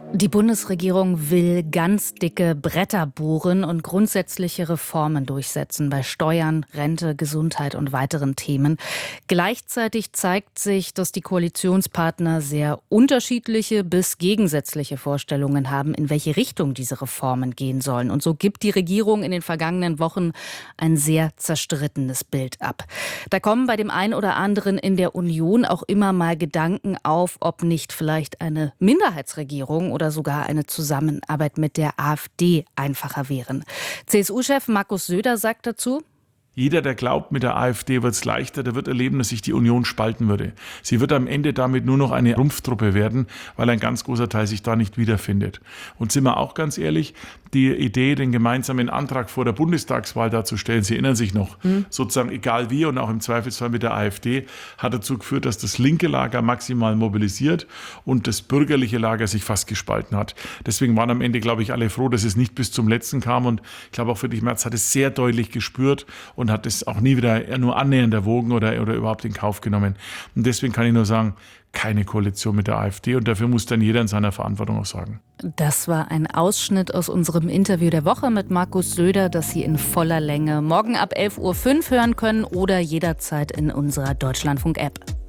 Die Bundesregierung will ganz dicke Bretter bohren und grundsätzliche Reformen durchsetzen bei Steuern, Rente, Gesundheit und weiteren Themen. Gleichzeitig zeigt sich, dass die Koalitionspartner sehr unterschiedliche bis gegensätzliche Vorstellungen haben, in welche Richtung diese Reformen gehen sollen. Und so gibt die Regierung in den vergangenen Wochen ein sehr zerstrittenes Bild ab. Da kommen bei dem einen oder anderen in der Union auch immer mal Gedanken auf, ob nicht vielleicht eine Minderheitsregierung oder sogar eine Zusammenarbeit mit der AfD einfacher wären. CSU-Chef Markus Söder sagt dazu: Jeder, der glaubt, mit der AfD wird es leichter, der wird erleben, dass sich die Union spalten würde. Sie wird am Ende damit nur noch eine Rumpftruppe werden, weil ein ganz großer Teil sich da nicht wiederfindet. Und sind wir auch ganz ehrlich, die Idee, den gemeinsamen Antrag vor der Bundestagswahl darzustellen, Sie erinnern sich noch, sozusagen egal wie und auch im Zweifelsfall mit der AfD, hat dazu geführt, dass das linke Lager maximal mobilisiert und das bürgerliche Lager sich fast gespalten hat. Deswegen waren am Ende, glaube ich, alle froh, dass es nicht bis zum letzten kam. Und ich glaube, auch Friedrich Merz hat es sehr deutlich gespürt und hat es auch nie wieder nur annähernd erwogen oder überhaupt in Kauf genommen. Und deswegen kann ich nur sagen, keine Koalition mit der AfD, und dafür muss dann jeder in seiner Verantwortung auch sagen. Das war ein Ausschnitt aus unserem Interview der Woche mit Markus Söder, das Sie in voller Länge morgen ab 11:05 Uhr hören können oder jederzeit in unserer Deutschlandfunk-App.